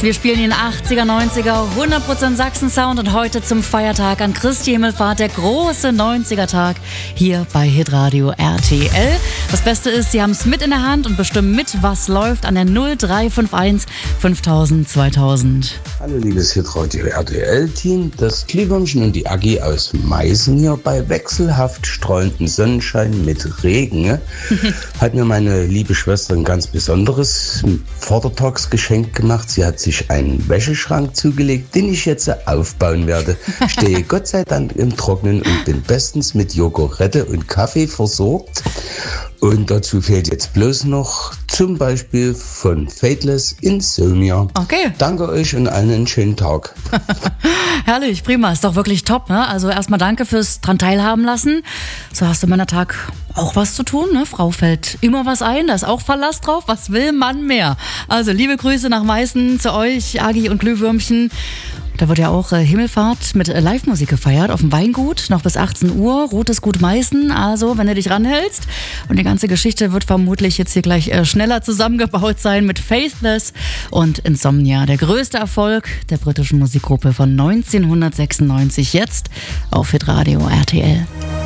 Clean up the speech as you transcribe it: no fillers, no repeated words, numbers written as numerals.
Wir spielen den 80er, 90er, 100% Sachsen-Sound und heute zum Feiertag an Christi Himmelfahrt, der große 90er-Tag hier bei Hitradio RTL. Das Beste ist, Sie haben es mit in der Hand und bestimmen mit, was läuft an der 0351 5000 2000. Hallo liebes Hitradio RTL-Team, das Glühwürmchen und die Agi aus Meißen hier bei wechselhaft strahlendem Sonnenschein mit Regen. Hat mir meine liebe Schwester ein ganz besonderes Vatertagsgeschenk gemacht. Sie hat sich einen Wäscheschrank zugelegt, den ich jetzt aufbauen werde. Stehe Gott sei Dank im Trocknen und bin bestens mit Jogurette und Kaffee versorgt. Und dazu fehlt jetzt bloß noch zum Beispiel von Fateless Insomnia. Okay. Danke euch und allen einen schönen Tag. Herrlich, prima, ist doch wirklich top, ne? Also erstmal danke fürs dran teilhaben lassen. So hast du meiner Tag auch was zu tun, ne? Frau fällt immer was ein, da ist auch Verlass drauf. Was will man mehr? Also liebe Grüße nach Meißen zu euch, Agi und Glühwürmchen. Da wird ja auch Himmelfahrt mit Live-Musik gefeiert auf dem Weingut, noch bis 18 Uhr, Rotes Gut Meißen, also wenn du dich ranhältst. Und die ganze Geschichte wird vermutlich jetzt hier gleich schneller zusammengebaut sein mit Faithless und Insomnia. Der größte Erfolg der britischen Musikgruppe von 1996, jetzt auf Hitradio RTL.